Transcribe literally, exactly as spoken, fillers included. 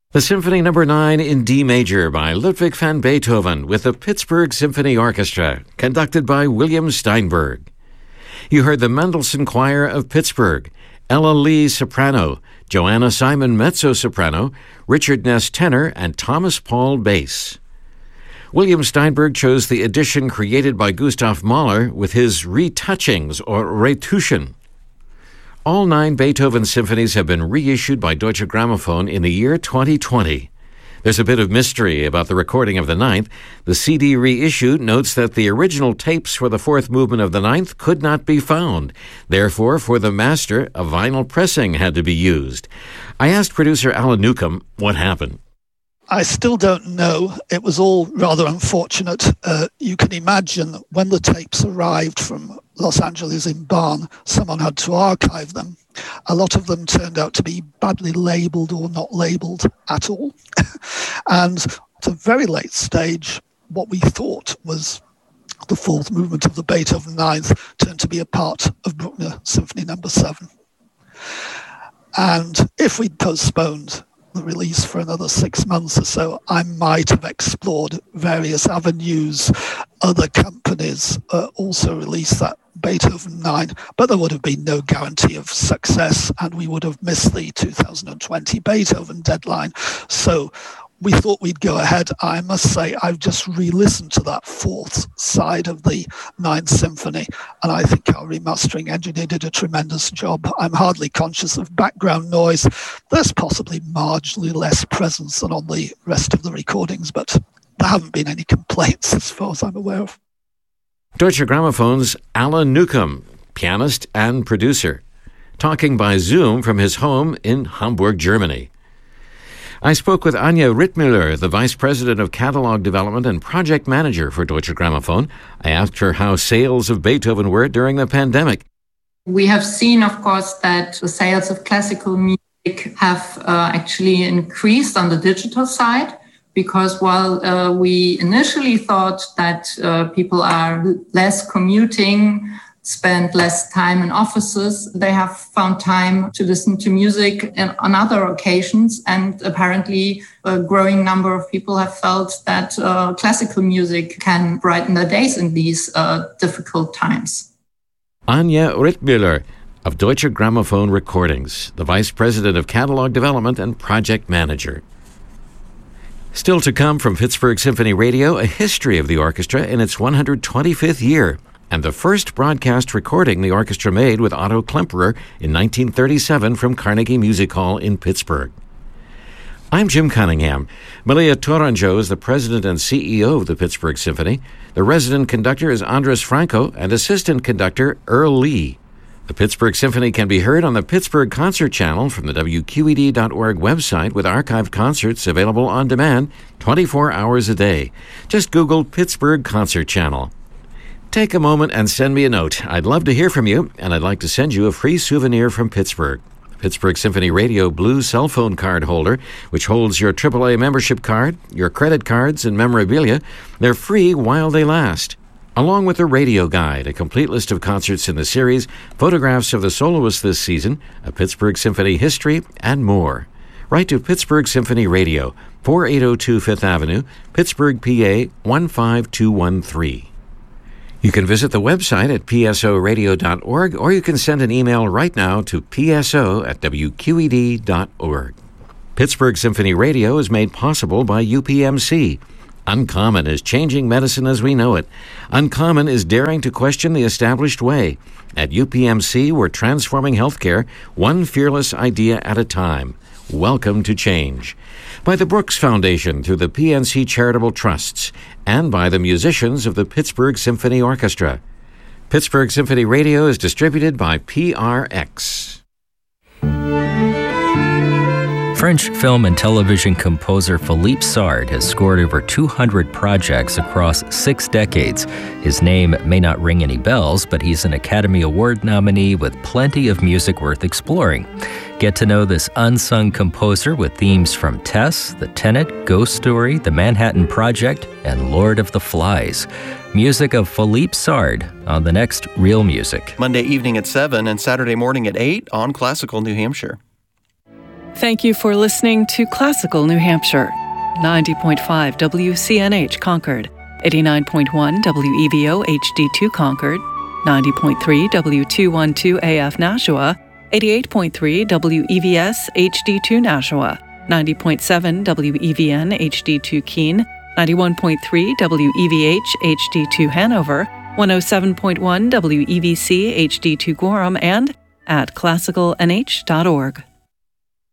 The Symphony Number nine in D Major by Ludwig van Beethoven with the Pittsburgh Symphony Orchestra, conducted by William Steinberg. You heard the Mendelssohn Choir of Pittsburgh, Ella Lee soprano, Joanna Simon mezzo-soprano, Richard Ness tenor, and Thomas Paul bass. William Steinberg chose the edition created by Gustav Mahler with his retouchings or Retouchen. All nine Beethoven symphonies have been reissued by Deutsche Grammophon in the year twenty twenty. There's a bit of mystery about the recording of the ninth. The C D reissue notes that the original tapes for the fourth movement of the ninth could not be found. Therefore, for the master, a vinyl pressing had to be used. I asked producer Alan Newcomb what happened. I still don't know. It was all rather unfortunate. Uh, you can imagine when the tapes arrived from Los Angeles in Barn, someone had to archive them. A lot of them turned out to be badly labelled or not labelled at all. And at a very late stage, what we thought was the fourth movement of the Beethoven ninth turned to be a part of Bruckner Symphony Number seven. And if we'd postponed the release for another six months or so, I might have explored various avenues. Other companies uh, also released that Beethoven nine, but there would have been no guarantee of success, and we would have missed the two thousand twenty Beethoven deadline. So we thought we'd go ahead. I must say, I've just re-listened to that fourth side of the Ninth Symphony, and I think our remastering engineer did a tremendous job. I'm hardly conscious of background noise. There's possibly marginally less presence than on the rest of the recordings, but there haven't been any complaints as far as I'm aware of. Deutsche Grammophon's Alan Newcomb, pianist and producer, talking by Zoom from his home in Hamburg, Germany. I spoke with Anja Rittmüller, the Vice President of Catalog Development and Project Manager for Deutsche Grammophon. I asked her how sales of Beethoven were during the pandemic. We have seen, of course, that the sales of classical music have uh, actually increased on the digital side, because while uh, we initially thought that uh, people are less commuting, spend less time in offices, they have found time to listen to music on other occasions. And apparently a growing number of people have felt that uh, classical music can brighten their days in these uh, difficult times. Anja Rittmüller of Deutsche Grammophon Recordings, the Vice President of Catalog Development and Project Manager. Still to come from Pittsburgh Symphony Radio, a history of the orchestra in its one hundred twenty-fifth year, and the first broadcast recording the orchestra made with Otto Klemperer in nineteen thirty-seven from Carnegie Music Hall in Pittsburgh. I'm Jim Cunningham. Malia Tourangeau is the president and C E O of the Pittsburgh Symphony. The resident conductor is Andres Franco and assistant conductor Earl Lee. The Pittsburgh Symphony can be heard on the Pittsburgh Concert Channel from the W Q E D dot org website, with archived concerts available on demand twenty-four hours a day. Just Google Pittsburgh Concert Channel. Take a moment and send me a note. I'd love to hear from you, and I'd like to send you a free souvenir from Pittsburgh. Pittsburgh Symphony Radio Blue cell phone card holder, which holds your triple A membership card, your credit cards, and memorabilia. They're free while they last. Along with a radio guide, a complete list of concerts in the series, photographs of the soloists this season, a Pittsburgh Symphony history, and more. Write to Pittsburgh Symphony Radio, forty-eight oh two Fifth Avenue, Pittsburgh, P A one five two one three. You can visit the website at p s o radio dot org, or you can send an email right now to p s o at w q e d dot org. Pittsburgh Symphony Radio is made possible by U P M C. Uncommon is changing medicine as we know it. Uncommon is daring to question the established way. At U P M C, we're transforming healthcare one fearless idea at a time. Welcome to change. By the Brooks Foundation through the P N C Charitable Trusts, and by the musicians of the Pittsburgh Symphony Orchestra. Pittsburgh Symphony Radio is distributed by P R X. French film and television composer Philippe Sard has scored over two hundred projects across six decades. His name may not ring any bells, but he's an Academy Award nominee with plenty of music worth exploring. Get to know this unsung composer with themes from Tess, The Tenet, Ghost Story, The Manhattan Project, and Lord of the Flies. Music of Philippe Sard on the next Real Music. Monday evening at seven and Saturday morning at eight on Classical New Hampshire. Thank you for listening to Classical New Hampshire. ninety point five W C N H Concord, eighty-nine point one W E V O H D two Concord, ninety point three W two twelve A F Nashua, eighty-eight point three W E V S H D two Nashua, ninety point seven W E V N H D two Keene, ninety-one point three W E V H H D two Hanover, one oh seven point one W E V C H D two Gorham, and at classical N H dot org.